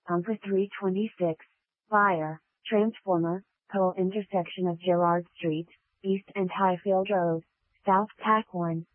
Umpa 326, Fire, Transformer, Co intersection of Gerrard Street, East and Highfield Road, South Tack 1.